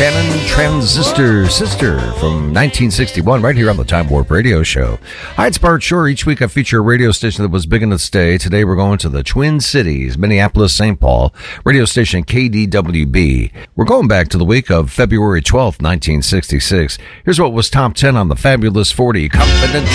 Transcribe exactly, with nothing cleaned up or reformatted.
Buchanan, Transistor Sister from nineteen sixty-one, right here on the Time Warp Radio Show. Hi, it's Bart Shore. Each week I feature a radio station that was big enough to stay. Today we're going to the Twin Cities, Minneapolis, Saint Paul, radio station K D W B. We're going back to the week of February twelfth, nineteen sixty-six. Here's what was top ten on the Fabulous forty. Confident